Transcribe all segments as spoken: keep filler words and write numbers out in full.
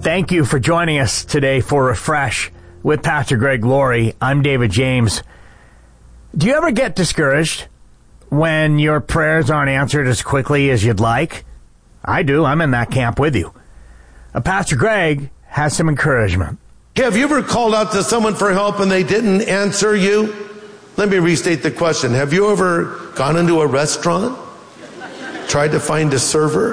Thank you for joining us today for Refresh with Pastor Greg Laurie. I'm David James. Do you ever get discouraged when your prayers aren't answered as quickly as you'd like? I do. I'm in that camp with you. Uh, Pastor Greg has some encouragement. Have you ever called out to someone for help and they didn't answer you? Let me restate the question. Have you ever gone into a restaurant, tried to find a server?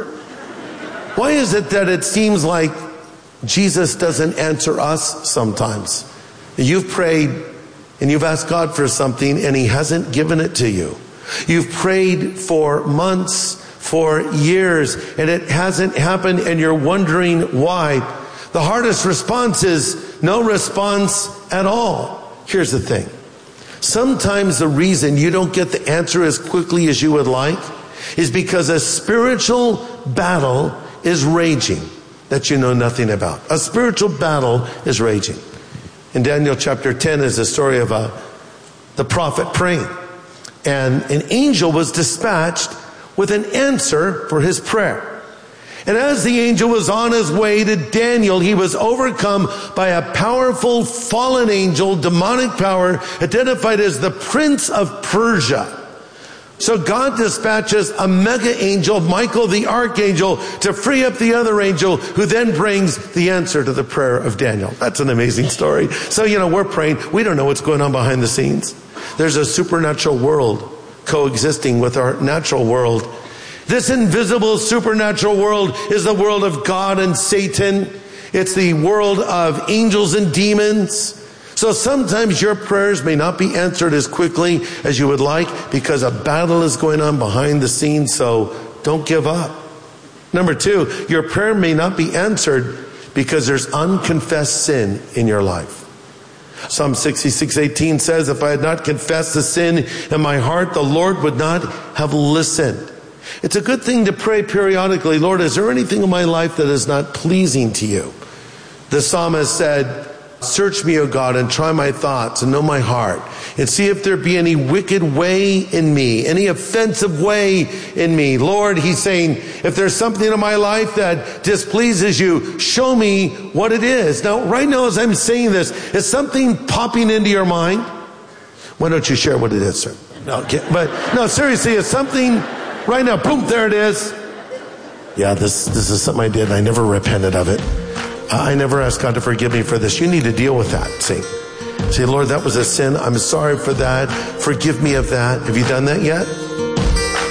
Why is it that it seems like Jesus doesn't answer us sometimes? You've prayed and you've asked God for something and He hasn't given it to you. You've prayed for months, for years, and it hasn't happened and you're wondering why. The hardest response is no response at all. Here's the thing. Sometimes the reason you don't get the answer as quickly as you would like is because a spiritual battle is raging that you know nothing about. A spiritual battle is raging. In Daniel chapter ten is the story of a, the prophet praying. And an angel was dispatched with an answer for his prayer. And as the angel was on his way to Daniel, he was overcome by a powerful fallen angel, demonic power, identified as the Prince of Persia. So God dispatches a mega angel, Michael the archangel, to free up the other angel, who then brings the answer to the prayer of Daniel. That's an amazing story. So, you know, we're praying. We don't know what's going on behind the scenes. There's a supernatural world coexisting with our natural world. This invisible supernatural world is the world of God and Satan. It's the world of angels and demons. So sometimes your prayers may not be answered as quickly as you would like because a battle is going on behind the scenes, so don't give up. Number two, your prayer may not be answered because there's unconfessed sin in your life. Psalm sixty-six eighteen says, if I had not confessed the sin in my heart, the Lord would not have listened. It's a good thing to pray periodically, Lord, is there anything in my life that is not pleasing to you? The psalmist said, search me, O God, and try my thoughts and know my heart, and see if there be any wicked way in me, any offensive way in me. Lord, he's saying, if there's something in my life that displeases you, show me what it is. Now, right now as I'm saying this, is something popping into your mind? Why don't you share what it is, sir? No, but no, seriously, is something right now, boom, there it is. Yeah, this this is something I did and I never repented of it. I never asked God to forgive me for this. You need to deal with that. See, say, Lord, that was a sin. I'm sorry for that. Forgive me of that. Have you done that yet?